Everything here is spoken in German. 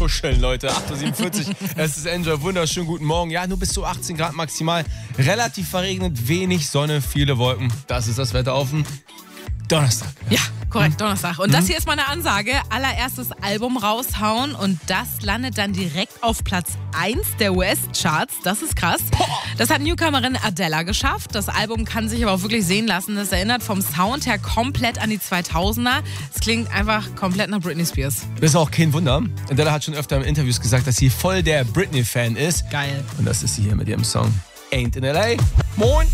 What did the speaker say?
kuscheln, Leute. 8.47 Uhr, es ist Enjoy, wunderschönen guten Morgen. Ja, nur bis zu 18 Grad maximal, relativ verregnet, wenig Sonne, viele Wolken. Das ist das Wetter auf dem Donnerstag. Ja, korrekt, Donnerstag. Und das hier ist meine Ansage. Allererstes Album raushauen und das landet dann direkt auf Platz 1 der US-Charts. Das ist krass. Das hat Newcomerin Adele geschafft. Das Album kann sich aber auch wirklich sehen lassen. Das erinnert vom Sound her komplett an die 2000er. Es klingt einfach komplett nach Britney Spears. Das ist auch kein Wunder. Adele hat schon öfter in Interviews gesagt, dass sie voll der Britney-Fan ist. Geil. Und das ist sie hier mit ihrem Song Ain't in L.A. Moin!